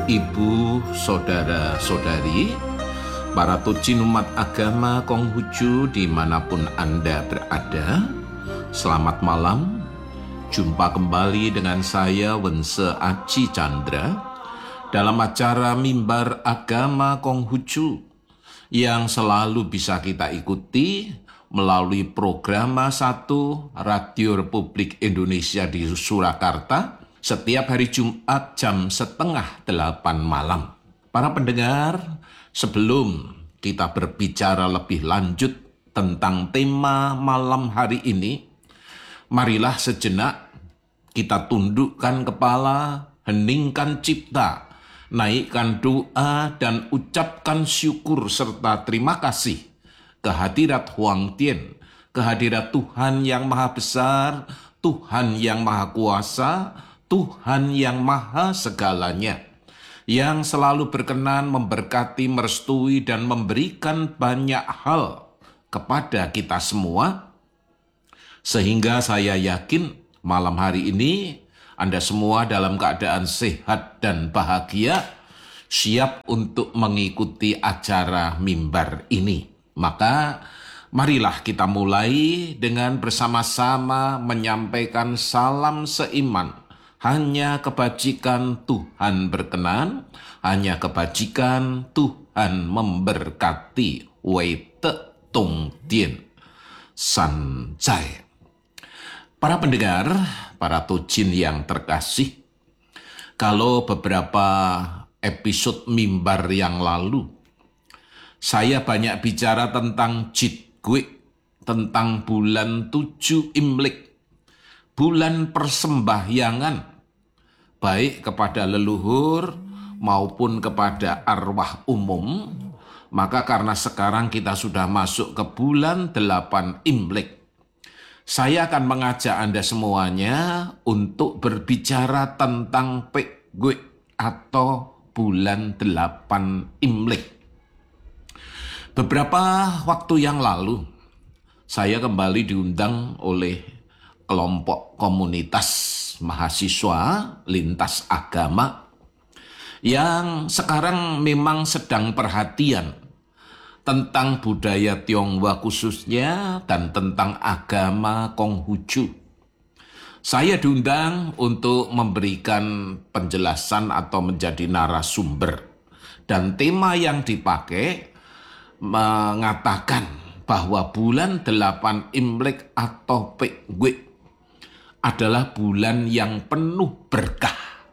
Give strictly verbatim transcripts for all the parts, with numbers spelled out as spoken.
Ibu, saudara-saudari, para tucin umat agama Konghucu dimanapun Anda berada, selamat malam. Jumpa kembali dengan saya Wense Aji Chandra dalam acara Mimbar Agama Konghucu yang selalu bisa kita ikuti melalui program satu Radio Republik Indonesia di Surakarta setiap hari Jumat jam setengah delapan malam. Para pendengar, sebelum kita berbicara lebih lanjut tentang tema malam hari ini, marilah sejenak kita tundukkan kepala, heningkan cipta, naikkan doa dan ucapkan syukur serta terima kasih kehadirat Huang Tian, kehadirat Tuhan yang Maha Besar, Tuhan yang Maha Kuasa, Tuhan yang Maha Segalanya, yang selalu berkenan memberkati, merestui, dan memberikan banyak hal kepada kita semua, sehingga saya yakin malam hari ini Anda semua dalam keadaan sehat dan bahagia, siap untuk mengikuti acara mimbar ini. Maka marilah kita mulai dengan bersama-sama menyampaikan salam seiman. Hanya kebajikan Tuhan berkenan, hanya kebajikan Tuhan memberkati. Wei Te Tung Tian San Zai. Para pendengar, para tucin yang terkasih, kalau beberapa episode mimbar yang lalu, saya banyak bicara tentang Jit Gui, tentang bulan tujuh Imlek, bulan persembahyangan, baik kepada leluhur maupun kepada arwah umum. Maka karena sekarang kita sudah masuk ke bulan delapan Imlek, saya akan mengajak Anda semuanya untuk berbicara tentang Pek Gui atau bulan delapan Imlek. Beberapa waktu yang lalu, saya kembali diundang oleh kelompok komunitas mahasiswa lintas agama yang sekarang memang sedang perhatian tentang budaya Tionghoa khususnya dan tentang agama Konghucu. Saya diundang untuk memberikan penjelasan atau menjadi narasumber, dan tema yang dipakai mengatakan bahwa bulan delapan Imlek atau Pek Gui adalah bulan yang penuh berkah.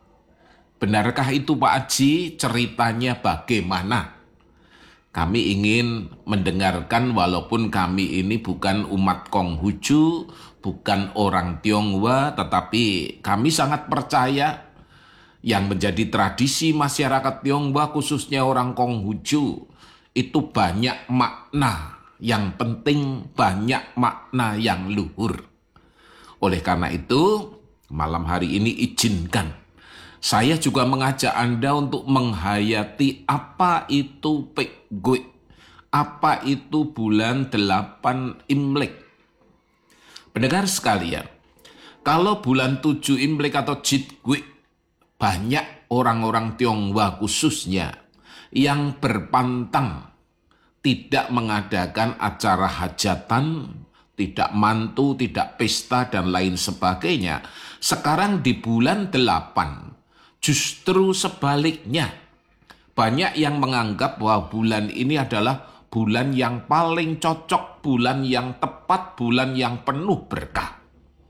Benarkah itu Pak Haji? Ceritanya bagaimana? Kami ingin mendengarkan, walaupun kami ini bukan umat Konghucu, bukan orang Tionghoa, tetapi kami sangat percaya yang menjadi tradisi masyarakat Tionghoa khususnya orang Konghucu itu banyak makna yang penting, banyak makna yang luhur. Oleh karena itu, malam hari ini izinkan saya juga mengajak Anda untuk menghayati apa itu Pek Gui, apa itu bulan delapan Imlek. Pendengar sekalian, kalau bulan tujuh Imlek atau Jit Gui, banyak orang-orang Tionghoa khususnya yang berpantang tidak mengadakan acara hajatan, tidak mantu, tidak pesta, dan lain sebagainya. Sekarang di bulan delapan, justru sebaliknya, banyak yang menganggap bahwa bulan ini adalah bulan yang paling cocok, bulan yang tepat, bulan yang penuh berkah.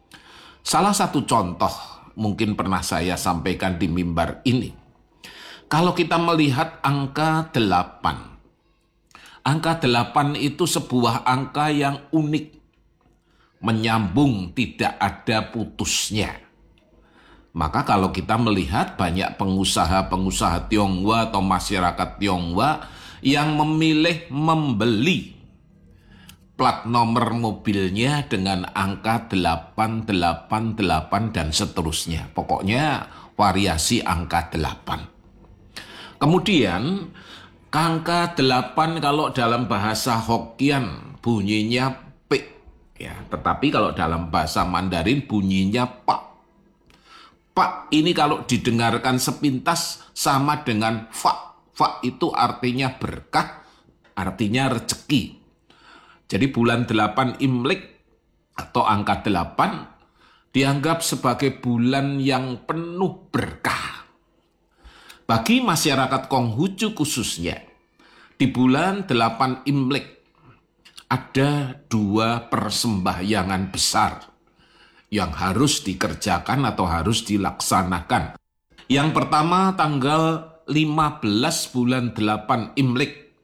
Salah satu contoh mungkin pernah saya sampaikan di mimbar ini. Kalau kita melihat angka delapan, angka delapan itu sebuah angka yang unik, menyambung, tidak ada putusnya. Maka kalau kita melihat banyak pengusaha-pengusaha Tionghoa atau masyarakat Tionghoa yang memilih membeli plat nomor mobilnya dengan angka delapan delapan delapan dan seterusnya. Pokoknya variasi angka delapan. Kemudian angka delapan kalau dalam bahasa Hokkien bunyinya P, ya, tetapi kalau dalam bahasa Mandarin bunyinya Pak. Pak ini kalau didengarkan sepintas sama dengan fa. Fa itu artinya berkah, artinya rezeki. Jadi bulan delapan Imlek atau angka delapan dianggap sebagai bulan yang penuh berkah. Bagi masyarakat Konghucu khususnya, di bulan delapan Imlek ada dua persembahyangan besar yang harus dikerjakan atau harus dilaksanakan. Yang pertama tanggal lima belas bulan delapan Imlek.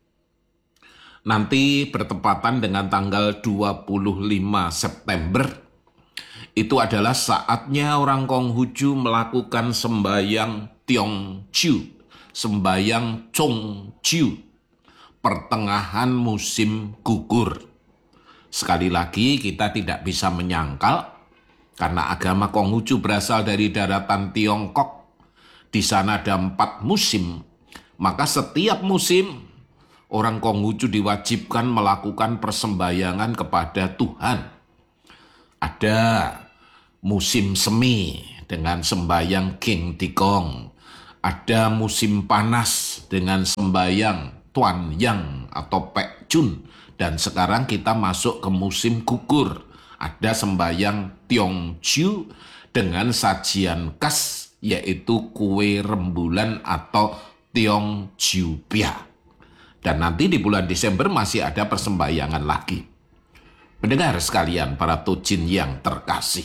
Nanti bertepatan dengan tanggal dua puluh lima September. Itu adalah saatnya orang Konghucu melakukan sembahyang Tiongju, sembahyang Chongju, pertengahan musim gugur. Sekali lagi kita tidak bisa menyangkal, karena agama Konghucu berasal dari daratan Tiongkok. Di sana ada empat musim, maka setiap musim orang Konghucu diwajibkan melakukan persembahyangan kepada Tuhan. Ada musim semi dengan sembahyang King Tikong, ada musim panas dengan sembahyang Tuan Yang atau Pek Chun, dan sekarang kita masuk ke musim gugur. Ada sembahyang Tiongju dengan sajian khas yaitu kue rembulan atau Tiongju Pia. Dan nanti di bulan Desember masih ada persembahyangan lagi. Pendengar sekalian, para tojin yang terkasih,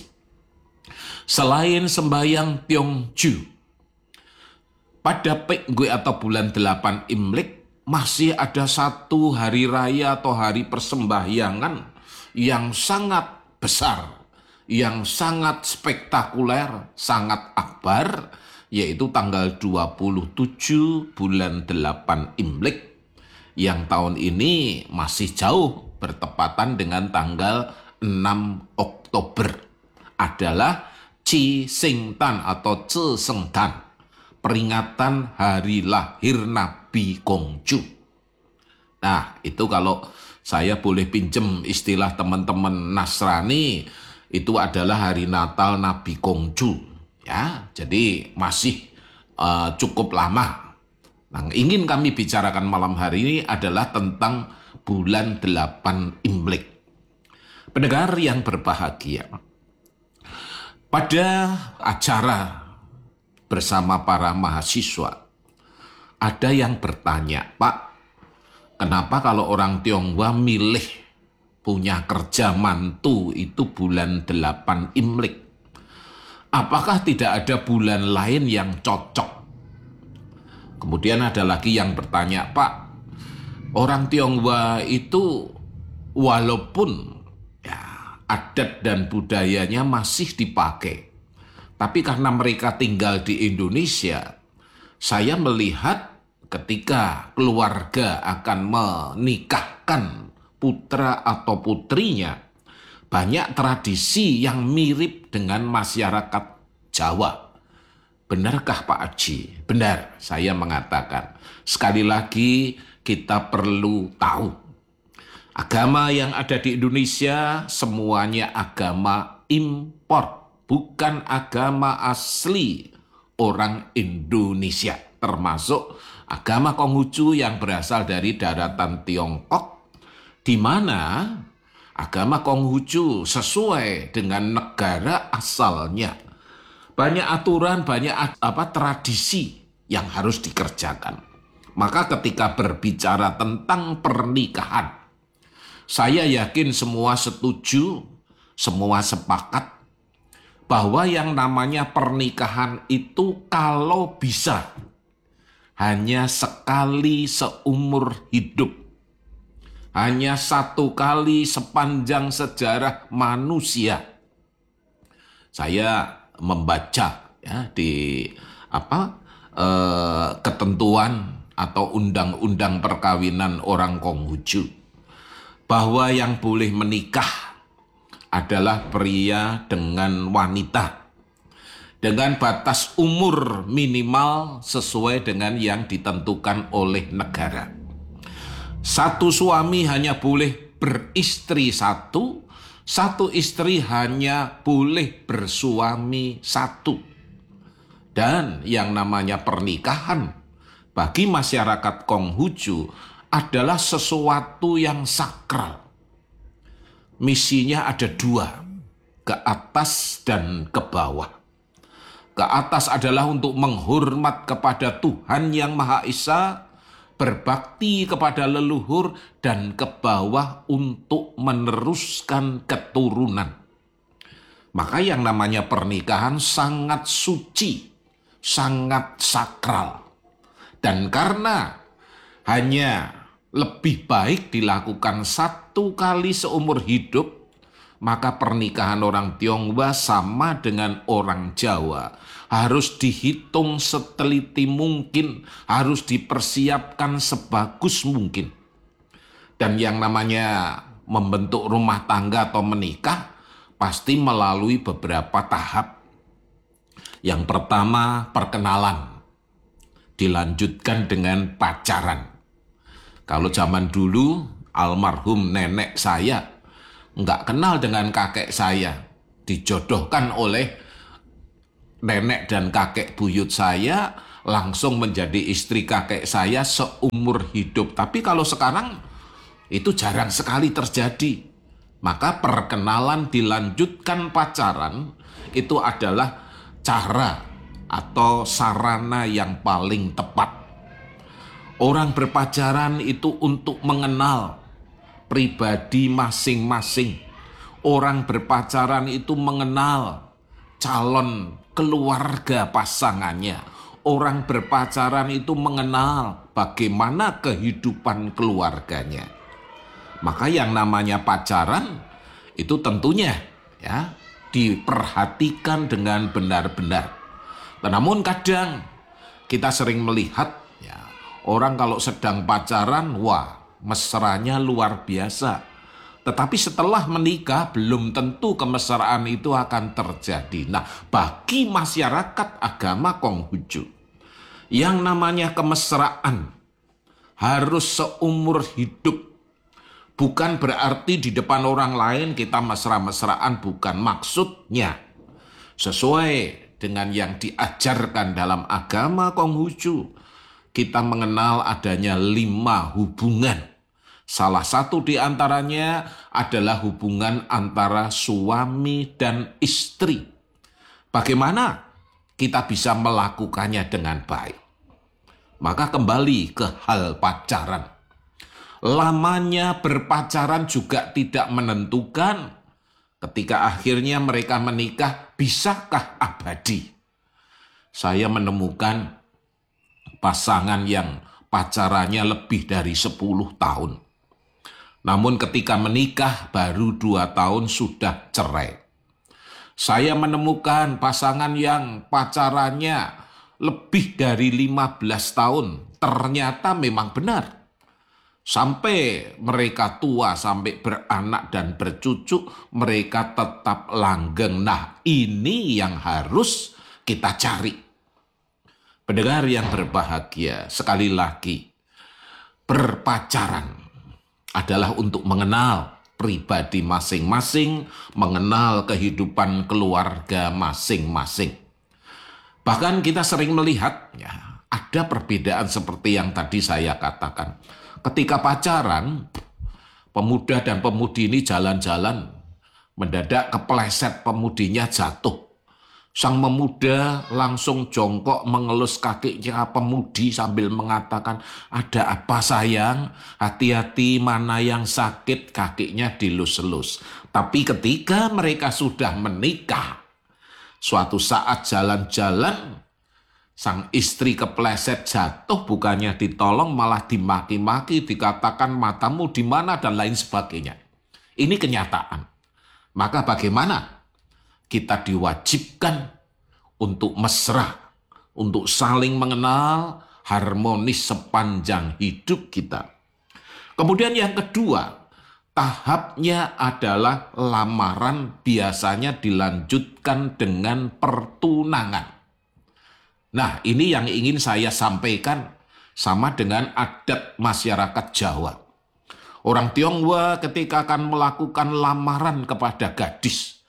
selain sembahyang Tiongju, pada Pekgue atau bulan delapan Imlek masih ada satu hari raya atau hari persembahyangan yang sangat besar, yang sangat spektakuler, sangat akbar, yaitu tanggal dua puluh tujuh bulan delapan Imlek, yang tahun ini masih jauh bertepatan dengan tanggal enam Oktober, adalah Ci Sing Tan atau Ce Seng Tan, peringatan hari lahir Nabi Konghucu. Nah, itu kalau saya boleh pinjem istilah teman-teman Nasrani, itu adalah hari Natal Nabi Konghucu, ya. Jadi masih uh, cukup lama. Nah, ingin kami bicarakan malam hari ini adalah tentang bulan delapan Imlek. Pendengar yang berbahagia, pada acara bersama para mahasiswa, ada yang bertanya, Pak, kenapa kalau orang Tionghoa milih punya kerja mantu itu bulan delapan Imlek? Apakah tidak ada bulan lain yang cocok? Kemudian ada lagi yang bertanya, Pak, orang Tionghoa itu walaupun ya, adat dan budayanya masih dipakai, tapi karena mereka tinggal di Indonesia, saya melihat ketika keluarga akan menikahkan putra atau putrinya, banyak tradisi yang mirip dengan masyarakat Jawa. Benarkah Pak Aji? Benar, saya mengatakan. Sekali lagi kita perlu tahu, agama yang ada di Indonesia semuanya agama impor, bukan agama asli orang Indonesia, termasuk agama Konghucu yang berasal dari daratan Tiongkok, di mana agama Konghucu sesuai dengan negara asalnya. Banyak aturan, banyak apa tradisi yang harus dikerjakan. Maka ketika berbicara tentang pernikahan, saya yakin semua setuju, semua sepakat bahwa yang namanya pernikahan itu kalau bisa hanya sekali seumur hidup. Hanya satu kali sepanjang sejarah manusia. Saya membaca ya di apa eh, ketentuan atau undang-undang perkawinan orang Konghucu, bahwa yang boleh menikah adalah pria dengan wanita dengan batas umur minimal sesuai dengan yang ditentukan oleh negara. Satu suami hanya boleh beristri satu, satu istri hanya boleh bersuami satu. Dan yang namanya pernikahan bagi masyarakat Konghucu adalah sesuatu yang sakral. Misinya ada dua, ke atas dan ke bawah. Ke atas adalah untuk menghormat kepada Tuhan Yang Maha Esa, berbakti kepada leluhur, dan ke bawah untuk meneruskan keturunan. Maka yang namanya pernikahan sangat suci, sangat sakral. Dan karena hanya lebih baik dilakukan satu kali seumur hidup, maka pernikahan orang Tionghoa sama dengan orang Jawa. Harus dihitung seteliti mungkin, harus dipersiapkan sebagus mungkin. Dan yang namanya membentuk rumah tangga atau menikah, pasti melalui beberapa tahap. Yang pertama, perkenalan. Dilanjutkan dengan pacaran. Kalau zaman dulu, almarhum nenek saya nggak kenal dengan kakek saya, dijodohkan oleh nenek dan kakek buyut saya, langsung menjadi istri kakek saya seumur hidup. Tapi kalau sekarang, itu jarang sekali terjadi. Maka perkenalan dilanjutkan pacaran, itu adalah cara atau sarana yang paling tepat. Orang berpacaran itu untuk mengenal pribadi masing-masing. Orang berpacaran itu mengenal calon keluarga pasangannya. Orang berpacaran itu mengenal bagaimana kehidupan keluarganya. Maka yang namanya pacaran itu tentunya ya diperhatikan dengan benar-benar. Namun kadang kita sering melihat ya, orang kalau sedang pacaran, wah mesranya luar biasa. Tetapi setelah menikah belum tentu kemesraan itu akan terjadi. Nah, bagi masyarakat agama Konghucu, yang namanya kemesraan harus seumur hidup. Bukan berarti di depan orang lain kita mesra-mesraan, bukan maksudnya. Sesuai dengan yang diajarkan dalam agama Konghucu, kita mengenal adanya lima hubungan. Salah satu di antaranya adalah hubungan antara suami dan istri. Bagaimana kita bisa melakukannya dengan baik? Maka kembali ke hal pacaran. Lamanya berpacaran juga tidak menentukan. Ketika akhirnya mereka menikah, bisakah abadi? Saya menemukan pasangan yang pacarannya lebih dari sepuluh tahun. Namun ketika menikah baru dua tahun sudah cerai. Saya menemukan pasangan yang pacarannya lebih dari lima belas tahun. Ternyata memang benar. Sampai mereka tua, sampai beranak dan bercucu, mereka tetap langgeng. Nah, ini yang harus kita cari. Pendengar yang berbahagia, sekali lagi, berpacaran adalah untuk mengenal pribadi masing-masing, mengenal kehidupan keluarga masing-masing. Bahkan kita sering melihat, ya, ada perbedaan seperti yang tadi saya katakan. Ketika pacaran, pemuda dan pemudi ini jalan-jalan, mendadak kepleset pemudinya jatuh. Sang pemuda langsung jongkok mengelus kakinya pemudi sambil mengatakan, "Ada apa sayang? Hati-hati, mana yang sakit?" Kakinya dilus-elus. Tapi ketika mereka sudah menikah, suatu saat jalan-jalan, sang istri kepleset jatuh, bukannya ditolong malah dimaki-maki, dikatakan matamu di mana dan lain sebagainya. Ini kenyataan. Maka bagaimana? Kita diwajibkan untuk mesra, untuk saling mengenal, harmonis sepanjang hidup kita. Kemudian yang kedua, tahapnya adalah lamaran, biasanya dilanjutkan dengan pertunangan. Nah, ini yang ingin saya sampaikan sama dengan adat masyarakat Jawa. Orang Tionghoa ketika akan melakukan lamaran kepada gadis,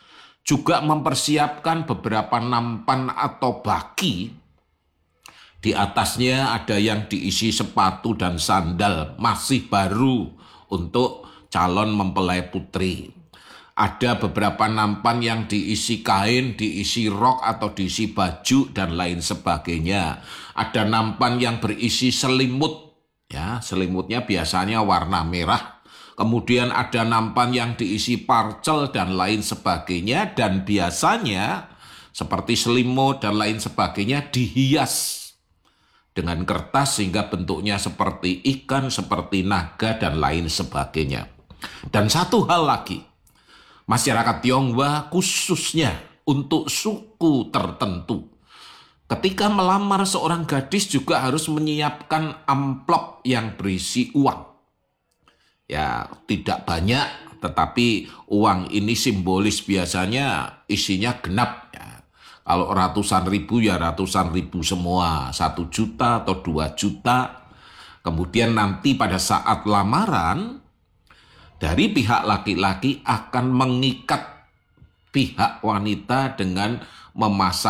juga mempersiapkan beberapa nampan atau baki. Di atasnya ada yang diisi sepatu dan sandal, masih baru untuk calon mempelai putri. Ada beberapa nampan yang diisi kain, diisi rok atau diisi baju dan lain sebagainya. Ada nampan yang berisi selimut, ya, selimutnya biasanya warna merah. Kemudian ada nampan yang diisi parcel dan lain sebagainya, dan biasanya seperti selimut dan lain sebagainya dihias dengan kertas sehingga bentuknya seperti ikan, seperti naga dan lain sebagainya. Dan satu hal lagi, masyarakat Tionghoa khususnya untuk suku tertentu, ketika melamar seorang gadis juga harus menyiapkan amplop yang berisi uang. Ya, tidak banyak, tetapi uang ini simbolis, biasanya isinya genap. Ya. Kalau ratusan ribu ya ratusan ribu semua, satu juta atau dua juta. Kemudian nanti pada saat lamaran, dari pihak laki-laki akan mengikat pihak wanita dengan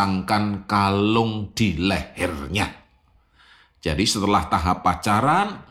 memasangkan kalung di lehernya. Jadi setelah tahap pacaran,